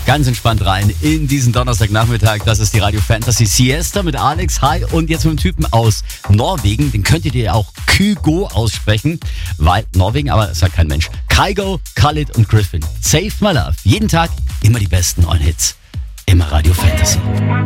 ganz entspannt rein in diesen Donnerstagnachmittag. Das ist die Radio Fantasy Siesta mit Alex. Hi. Und jetzt mit einem Typen aus Norwegen. Den könntet ihr auch Kygo aussprechen, weil Norwegen, aber es sagt kein Mensch. Kygo, Khalid und Griffin. Save My Love. Jeden Tag immer die besten neuen Hits. Immer Radio Fantasy.